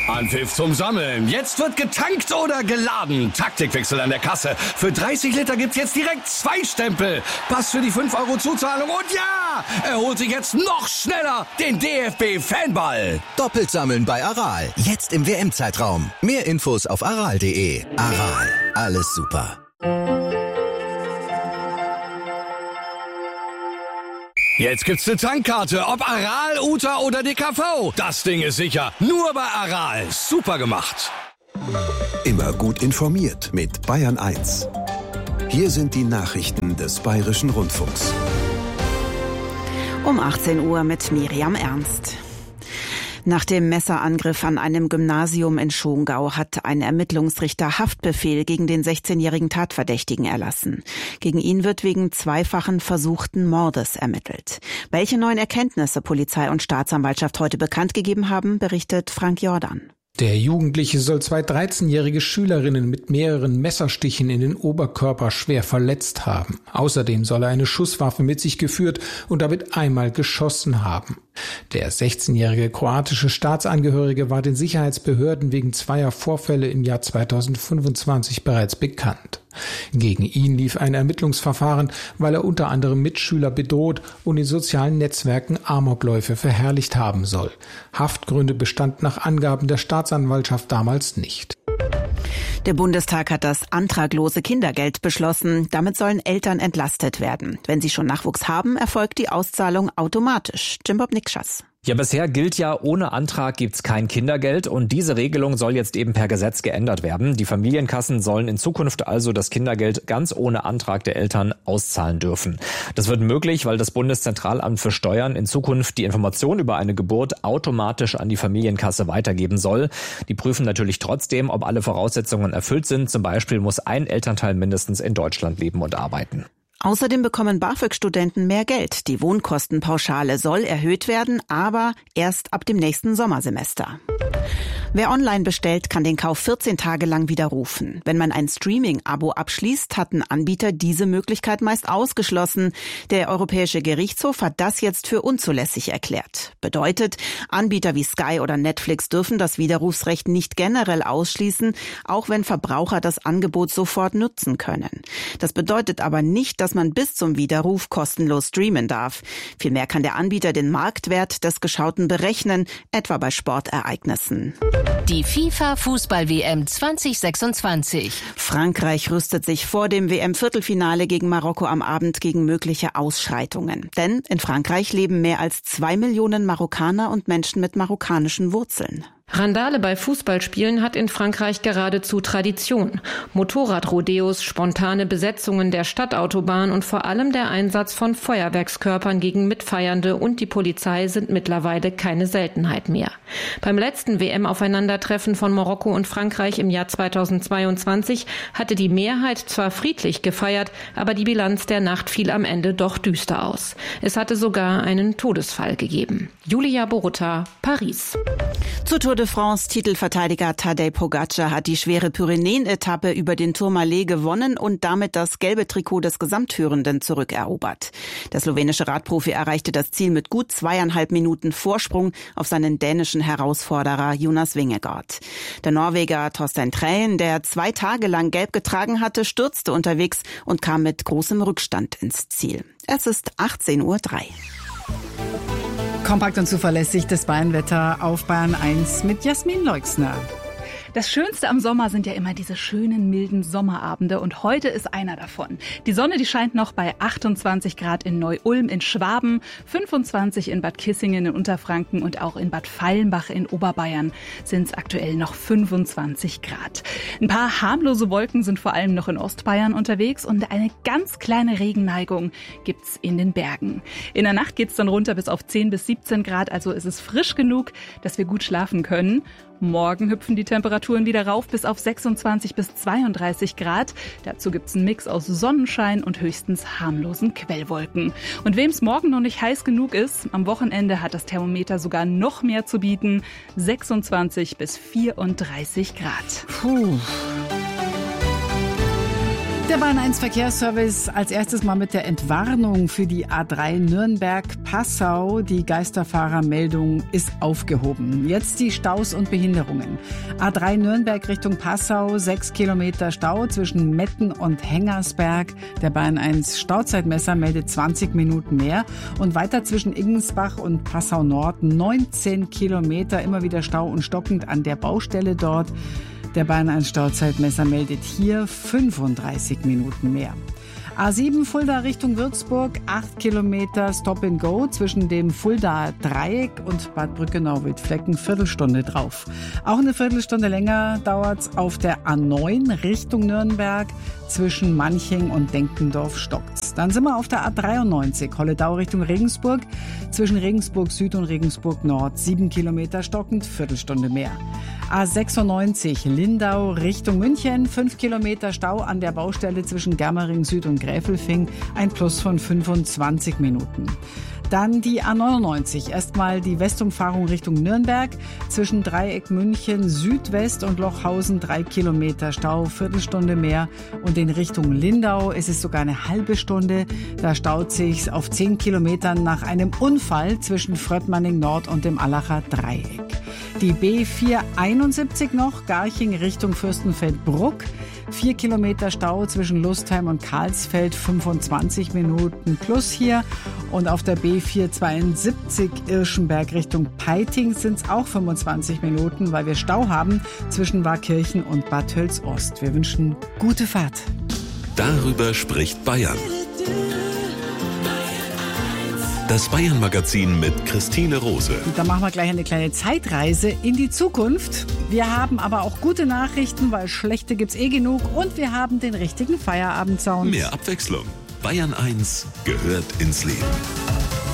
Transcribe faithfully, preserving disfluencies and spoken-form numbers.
Anpfiff zum Sammeln. Jetzt wird getankt oder geladen. Taktikwechsel an der Kasse. Für dreißig Liter gibt's jetzt direkt zwei Stempel. Pass für die fünf Euro Zuzahlung und ja, er holt sich jetzt noch schneller den D F B-Fanball. Doppelt sammeln bei Aral. Jetzt im W M-Zeitraum. Mehr Infos auf aral punkt de. Aral. Alles super. Jetzt gibt's eine Tankkarte, ob Aral, Uta oder D K V. Das Ding ist sicher, nur bei Aral. Super gemacht. Immer gut informiert mit Bayern eins. Hier sind die Nachrichten des Bayerischen Rundfunks. Um achtzehn Uhr mit Miriam Ernst. Nach dem Messerangriff an einem Gymnasium in Schongau hat ein Ermittlungsrichter Haftbefehl gegen den sechzehnjährigen Tatverdächtigen erlassen. Gegen ihn wird wegen zweifachen versuchten Mordes ermittelt. Welche neuen Erkenntnisse Polizei und Staatsanwaltschaft heute bekannt gegeben haben, berichtet Frank Jordan. Der Jugendliche soll zwei dreizehnjährige Schülerinnen mit mehreren Messerstichen in den Oberkörper schwer verletzt haben. Außerdem soll er eine Schusswaffe mit sich geführt und damit einmal geschossen haben. Der sechzehnjährige kroatische Staatsangehörige war den Sicherheitsbehörden wegen zweier Vorfälle im Jahr zweitausendfünfundzwanzig bereits bekannt. Gegen ihn lief ein Ermittlungsverfahren, weil er unter anderem Mitschüler bedroht und in sozialen Netzwerken Amokläufe verherrlicht haben soll. Haftgründe bestanden nach Angaben der Staatsanwaltschaft damals nicht. Der Bundestag hat das antraglose Kindergeld beschlossen. Damit sollen Eltern entlastet werden. Wenn sie schon Nachwuchs haben, erfolgt die Auszahlung automatisch. Jimbob Nikschas. Ja, bisher gilt ja, ohne Antrag gibt's kein Kindergeld und diese Regelung soll jetzt eben per Gesetz geändert werden. Die Familienkassen sollen in Zukunft also das Kindergeld ganz ohne Antrag der Eltern auszahlen dürfen. Das wird möglich, weil das Bundeszentralamt für Steuern in Zukunft die Information über eine Geburt automatisch an die Familienkasse weitergeben soll. Die prüfen natürlich trotzdem, ob alle Voraussetzungen erfüllt sind. Zum Beispiel muss ein Elternteil mindestens in Deutschland leben und arbeiten. Außerdem bekommen BAföG-Studenten mehr Geld. Die Wohnkostenpauschale soll erhöht werden, aber erst ab dem nächsten Sommersemester. Wer online bestellt, kann den Kauf vierzehn Tage lang widerrufen. Wenn man ein Streaming-Abo abschließt, hatten Anbieter diese Möglichkeit meist ausgeschlossen. Der Europäische Gerichtshof hat das jetzt für unzulässig erklärt. Bedeutet, Anbieter wie Sky oder Netflix dürfen das Widerrufsrecht nicht generell ausschließen, auch wenn Verbraucher das Angebot sofort nutzen können. Das bedeutet aber nicht, dass man bis zum Widerruf kostenlos streamen darf. Vielmehr kann der Anbieter den Marktwert des Geschauten berechnen, etwa bei Sportereignissen. Die FIFA-Fußball-W M zwanzig sechsundzwanzig. Frankreich rüstet sich vor dem W M-Viertelfinale gegen Marokko am Abend gegen mögliche Ausschreitungen. Denn in Frankreich leben mehr als zwei Millionen Marokkaner und Menschen mit marokkanischen Wurzeln. Randale bei Fußballspielen hat in Frankreich geradezu Tradition. Motorradrodeos, spontane Besetzungen der Stadtautobahn und vor allem der Einsatz von Feuerwerkskörpern gegen Mitfeiernde und die Polizei sind mittlerweile keine Seltenheit mehr. Beim letzten W M-Aufeinandertreffen von Marokko und Frankreich im Jahr zweitausendzweiundzwanzig hatte die Mehrheit zwar friedlich gefeiert, aber die Bilanz der Nacht fiel am Ende doch düster aus. Es hatte sogar einen Todesfall gegeben. Julia Borutta, Paris. Zur Tour de France Titelverteidiger Tadej Pogacar hat die schwere Pyrenäen-Etappe über den Tourmalet gewonnen und damit das gelbe Trikot des Gesamtführenden zurückerobert. Der slowenische Radprofi erreichte das Ziel mit gut zweieinhalb Minuten Vorsprung auf seinen dänischen Herausforderer Jonas Vingegaard. Der Norweger Torstein Træen, der zwei Tage lang gelb getragen hatte, stürzte unterwegs und kam mit großem Rückstand ins Ziel. Es ist achtzehn Uhr drei. Kompakt und zuverlässig das Bayernwetter auf Bayern eins mit Jasmin Leuxner. Das Schönste am Sommer sind ja immer diese schönen, milden Sommerabende und heute ist einer davon. Die Sonne, die scheint noch bei achtundzwanzig Grad in Neu-Ulm in Schwaben, fünfundzwanzig in Bad Kissingen in Unterfranken und auch in Bad Fallenbach in Oberbayern sind es aktuell noch fünfundzwanzig Grad. Ein paar harmlose Wolken sind vor allem noch in Ostbayern unterwegs und eine ganz kleine Regenneigung gibt's in den Bergen. In der Nacht geht's dann runter bis auf zehn bis siebzehn Grad, also ist es frisch genug, dass wir gut schlafen können. Morgen hüpfen die Temperaturen wieder rauf bis auf sechsundzwanzig bis zweiunddreißig Grad. Dazu gibt's einen Mix aus Sonnenschein und höchstens harmlosen Quellwolken. Und wem's morgen noch nicht heiß genug ist, am Wochenende hat das Thermometer sogar noch mehr zu bieten. sechsundzwanzig bis vierunddreißig Grad. Puh. Der Bayern eins Verkehrsservice als erstes mal mit der Entwarnung für die A drei Nürnberg-Passau. Die Geisterfahrermeldung ist aufgehoben. Jetzt die Staus und Behinderungen. A drei Nürnberg Richtung Passau, sechs Kilometer Stau zwischen Metten und Hengersberg. Der Bayern eins Stauzeitmesser meldet zwanzig Minuten mehr. Und weiter zwischen Iggensbach und Passau Nord, neunzehn Kilometer, immer wieder Stau und stockend an der Baustelle dort. Der Bayern eins Stauzeitmesser meldet hier fünfunddreißig Minuten mehr. A sieben Fulda Richtung Würzburg, acht Kilometer Stop and Go zwischen dem Fuldaer Dreieck und Bad Brückenau-Wildflecken, Viertelstunde drauf. Auch eine Viertelstunde länger dauert's auf der A neun Richtung Nürnberg zwischen Manching und Denkendorf stockt's. Dann sind wir auf der A dreiundneunzig Holledau Richtung Regensburg zwischen Regensburg Süd und Regensburg Nord, sieben Kilometer stockend, Viertelstunde mehr. A sechsundneunzig Lindau Richtung München, fünf Kilometer Stau an der Baustelle zwischen Germering Süd und Gräfelfing, ein Plus von fünfundzwanzig Minuten. Dann die A neunundneunzig, erstmal die Westumfahrung Richtung Nürnberg, zwischen Dreieck München Südwest und Lochhausen, drei Kilometer Stau, Viertelstunde mehr. Und in Richtung Lindau ist es sogar eine halbe Stunde, da staut sich's auf zehn Kilometern nach einem Unfall zwischen Fröttmanning Nord und dem Allacher Dreieck. Die B vierhunderteinundsiebzig noch, Garching Richtung Fürstenfeldbruck. Vier Kilometer Stau zwischen Lustheim und Karlsfeld, fünfundzwanzig Minuten plus hier. Und auf der B vierhundertzweiundsiebzig Irschenberg Richtung Peiting sind es auch fünfundzwanzig Minuten, weil wir Stau haben zwischen Warkirchen und Bad Tölz-Ost. Wir wünschen gute Fahrt. Darüber spricht Bayern. Das Bayern-Magazin mit Christine Rose. Und da machen wir gleich eine kleine Zeitreise in die Zukunft. Wir haben aber auch gute Nachrichten, weil schlechte gibt's eh genug. Und wir haben den richtigen Feierabendsound. Mehr Abwechslung. Bayern eins gehört ins Leben.